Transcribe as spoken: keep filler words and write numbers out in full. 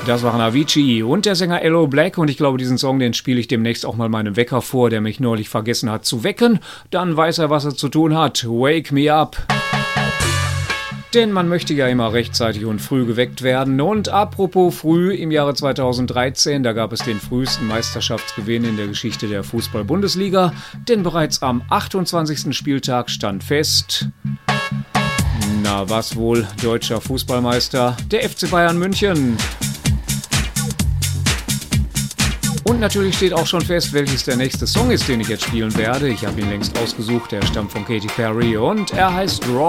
Das waren Avicii und der Sänger Aloe Blacc und ich glaube, diesen Song, den spiele ich demnächst auch mal meinem Wecker vor, der mich neulich vergessen hat zu wecken. Dann weiß er, was er zu tun hat. Wake me up. Denn man möchte ja immer rechtzeitig und früh geweckt werden. Und apropos früh, im Jahre zweitausenddreizehn, da gab es den frühesten Meisterschaftsgewinn in der Geschichte der Fußball-Bundesliga. Denn bereits am achtundzwanzigsten Spieltag stand fest... Na, was wohl? Deutscher Fußballmeister, der F C Bayern München. Und natürlich steht auch schon fest, welches der nächste Song ist, den ich jetzt spielen werde. Ich habe ihn längst ausgesucht, er stammt von Katy Perry und er heißt Raw.